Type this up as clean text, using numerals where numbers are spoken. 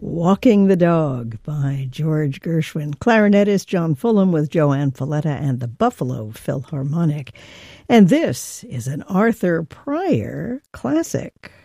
Walking the Dog by George Gershwin. Clarinetist John Fulham with Joanne Falletta and the Buffalo Philharmonic. And this is an Arthur Pryor classic.